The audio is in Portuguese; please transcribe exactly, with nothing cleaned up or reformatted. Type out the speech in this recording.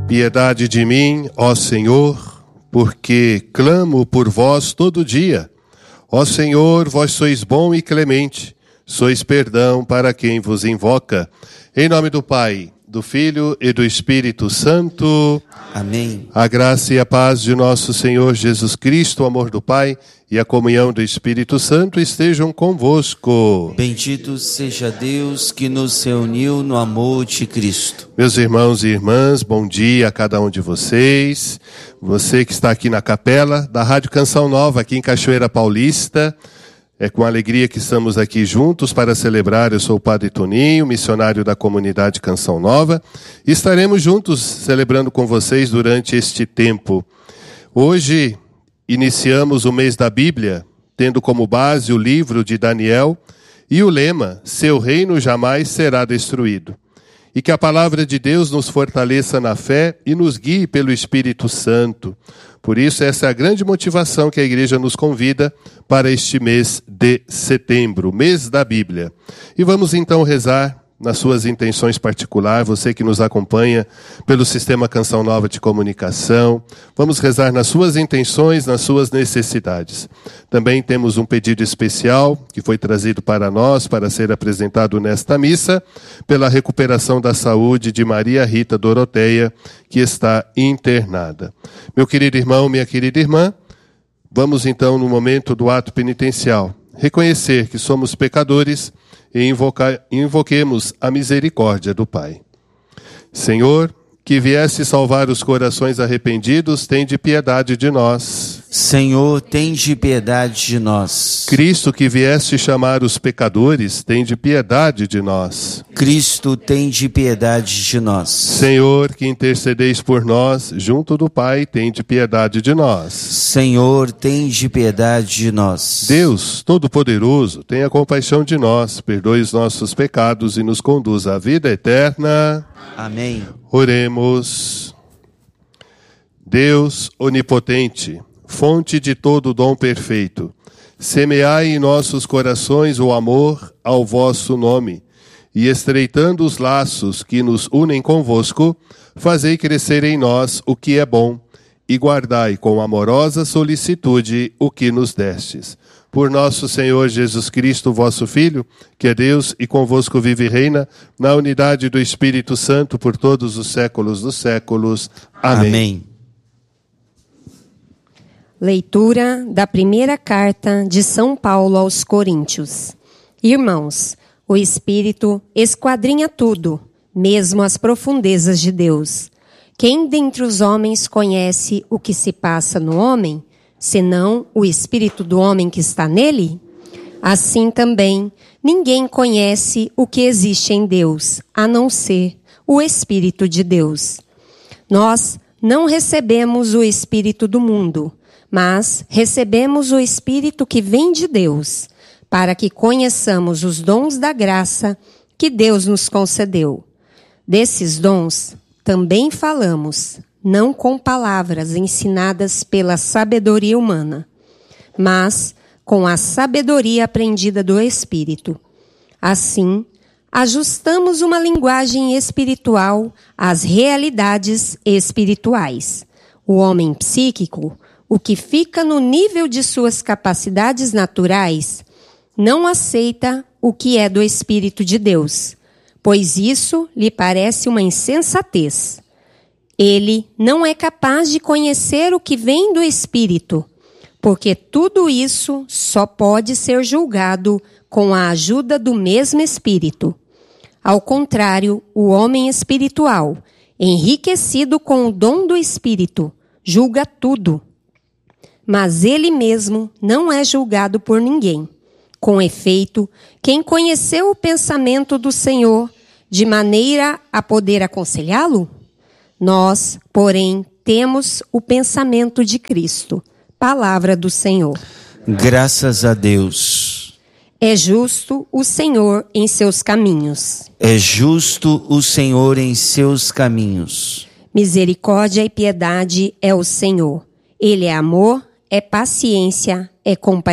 Piedade de mim, ó Senhor, porque clamo por vós todo dia. Ó Senhor, vós sois bom e clemente, sois perdão para quem vos invoca. Em nome do Pai, do Filho e do Espírito Santo. Amém. A graça e a paz de nosso Senhor Jesus Cristo, o amor do Pai e a comunhão do Espírito Santo estejam convosco. Bendito seja Deus que nos reuniu no amor de Cristo. Meus irmãos e irmãs, bom dia a cada um de vocês. Você que está aqui na capela da Rádio Canção Nova, aqui em Cachoeira Paulista. É com alegria que estamos aqui juntos para celebrar. Eu sou o Padre Toninho, missionário da comunidade Canção Nova. E estaremos juntos celebrando com vocês durante este tempo. Hoje iniciamos o mês da Bíblia, tendo como base o livro de Daniel e o lema: seu reino jamais será destruído. E que a palavra de Deus nos fortaleça na fé e nos guie pelo Espírito Santo. Por isso, essa é a grande motivação que a igreja nos convida para este mês de setembro, mês da Bíblia. E vamos então rezar nas suas intenções particulares, você que nos acompanha pelo Sistema Canção Nova de Comunicação. Vamos rezar nas suas intenções, nas suas necessidades. Também temos um pedido especial que foi trazido para nós, para ser apresentado nesta missa, pela recuperação da saúde de Maria Rita Doroteia, que está internada. Meu querido irmão, minha querida irmã, vamos então no momento do ato penitencial reconhecer que somos pecadores e invocar, invoquemos a misericórdia do Pai. Senhor, que viesse salvar os corações arrependidos, tende piedade de nós. Senhor, tende piedade de nós. Cristo, que viesse chamar os pecadores, tende piedade de nós. Cristo, tende piedade de nós. Senhor, que intercedeis por nós, junto do Pai, tende piedade de nós. Senhor, tende piedade de nós. Deus Todo-Poderoso, tenha compaixão de nós, perdoe os nossos pecados e nos conduza à vida eterna. Amém. Oremos. Deus onipotente, fonte de todo dom perfeito, semeai em nossos corações o amor ao vosso nome, e estreitando os laços que nos unem convosco, fazei crescer em nós o que é bom, e guardai com amorosa solicitude o que nos destes. Por nosso Senhor Jesus Cristo, vosso Filho, que é Deus e convosco vive e reina, na unidade do Espírito Santo, por todos os séculos dos séculos. Amém. Amém. Leitura da primeira carta de São Paulo aos Coríntios. Irmãos, o Espírito esquadrinha tudo, mesmo as profundezas de Deus. Quem dentre os homens conhece o que se passa no homem, senão o Espírito do homem que está nele? Assim também, ninguém conhece o que existe em Deus, a não ser o Espírito de Deus. Nós não recebemos o Espírito do mundo, mas recebemos o Espírito que vem de Deus, para que conheçamos os dons da graça que Deus nos concedeu. Desses dons também falamos, não com palavras ensinadas pela sabedoria humana, mas com a sabedoria aprendida do Espírito. Assim, ajustamos uma linguagem espiritual às realidades espirituais. O homem psíquico, o que fica no nível de suas capacidades naturais, não aceita o que é do Espírito de Deus, pois isso lhe parece uma insensatez. Ele não é capaz de conhecer o que vem do Espírito, porque tudo isso só pode ser julgado com a ajuda do mesmo Espírito. Ao contrário, o homem espiritual, enriquecido com o dom do Espírito, julga tudo. Mas ele mesmo não é julgado por ninguém. Com efeito, quem conheceu o pensamento do Senhor, de maneira a poder aconselhá-lo? Nós, porém, temos o pensamento de Cristo. Palavra do Senhor. Graças a Deus. É justo o Senhor em seus caminhos. É justo o Senhor em seus caminhos. Misericórdia e piedade é o Senhor. Ele é amor, é paciência, é compaixão.